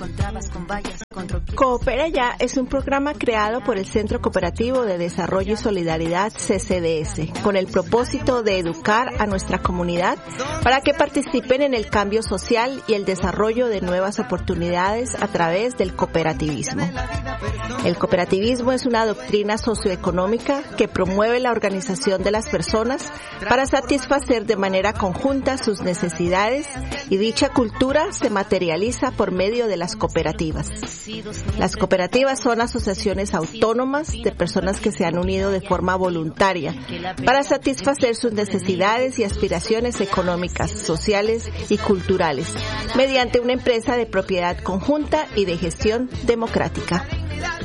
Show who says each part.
Speaker 1: Coopera Ya es un programa creado por el Centro Cooperativo de Desarrollo y Solidaridad CCDS, con el propósito de educar a nuestra comunidad para que participen en el cambio social y el desarrollo de nuevas oportunidades a través del cooperativismo. El cooperativismo es una doctrina socioeconómica que promueve la organización de las personas para satisfacer de manera conjunta sus necesidades, y dicha cultura se materializa por medio de las cooperativas. Las cooperativas son asociaciones autónomas de personas que se han unido de forma voluntaria para satisfacer sus necesidades y aspiraciones económicas, sociales y culturales mediante una empresa de propiedad conjunta y de gestión democrática.